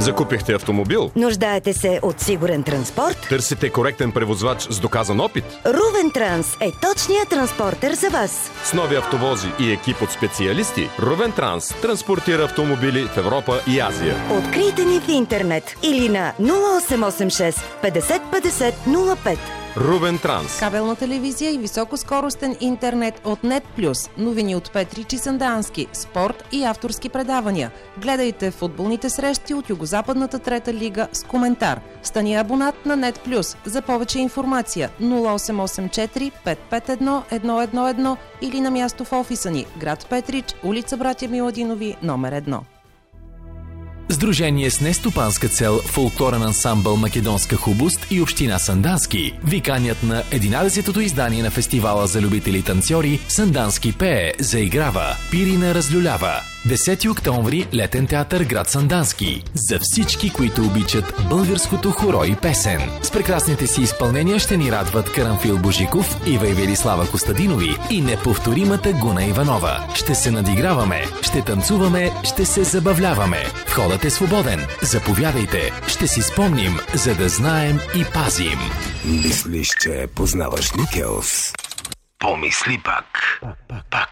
Закупихте автомобил? Нуждаете се от сигурен транспорт? Търсите коректен превозвач с доказан опит? Рувен Транс е точният транспортер за вас. С нови автовози и екип от специалисти, Рувен Транс транспортира автомобили в Европа и Азия. Открийте ни в интернет или на 0886 50 50 05. Рувен Транс. Кабелна телевизия и високоскоростен интернет от NET+. Новини от Петрич и Сандански, спорт и авторски предавания. Гледайте футболните срещи от Югозападната трета лига с коментар. Стани абонат на NET+. За повече информация 0884 551 111 или на място в офиса ни, град Петрич, улица Братя Миладинови, номер 1. Сдружение с нестопанска цел Фолклорен ансамбъл Македонска хубост и община Сандански ви канят на 11-то издание на фестивала за любители танцори Сандански пее, заиграва, Пирина разлюлява. 10 октомври, летен театър град Сандански. За всички, които обичат българското хоро и песен. С прекрасните си изпълнения ще ни радват Карамфил Божиков, Ива и Велислава Костадинови и неповторимата Гуна Иванова. Ще се надиграваме, ще танцуваме, ще се забавляваме. Входът е свободен. Заповядайте. Ще си спомним, за да знаем и пазим. Мислиш, че познаваш Никелс? Помисли пак. Пак.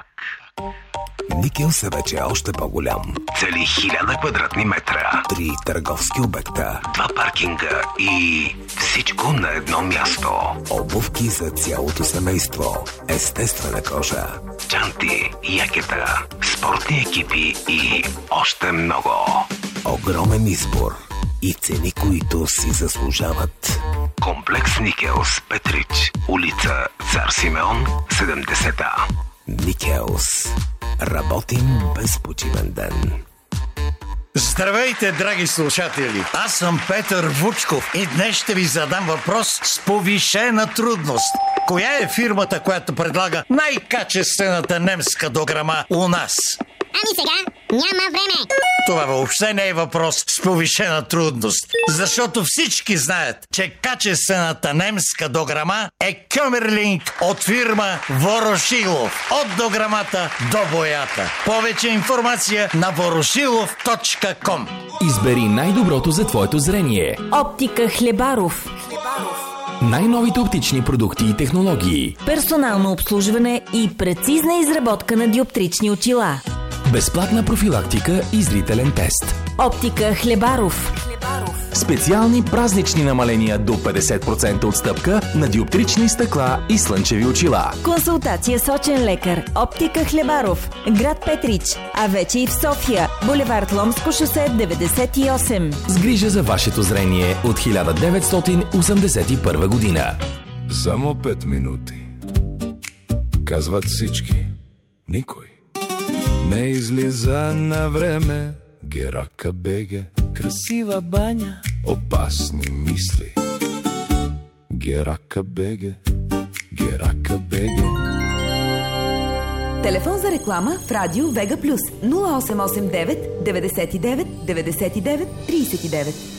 Никелс е вече още по-голям. Цели 1000 квадратни метра. 3 търговски обекта, 2 паркинга и всичко на едно място. Обувки за цялото семейство, естествена кожа, чанти, якета, спортни екипи и още много. Огромен избор и цени, които си заслужават. Комплекс Никелс, Петрич, улица Цар Симеон, 70-та. Никелс. Работим без почивен ден. Здравейте, драги слушатели! Аз съм Петър Вучков и днес ще ви задам въпрос с повишена трудност. Коя е фирмата, която предлага най-качествената немска дограма у нас? Ами сега няма време. Това въобще не е въпрос с повишена трудност, защото всички знаят, че качествената немска дограма е Кьомерлинг от фирма Ворошилов. От дограмата до боята. Повече информация на ворошилов.com. Избери най-доброто за твоето зрение. Оптика Хлебаров. Най-новите оптични продукти и технологии. Персонално обслужване и прецизна изработка на диоптрични очила. Безплатна профилактика и зрителен тест. Оптика Хлебаров. Специални празнични намаления до 50% отстъпка на диоптрични стъкла и слънчеви очила. Консултация с очен лекар. Оптика Хлебаров. Град Петрич. А вече и в София. Булевард Ломско шосе 98. С грижа за вашето зрение от 1981 година. Само 5 минути. Казват всички. Никой не излиза на време. Герака беге. Красива баня. Опасни мисли. Герака беге. Герака беге. Телефон за реклама в радио Вега Плюс 0889 99 99 39.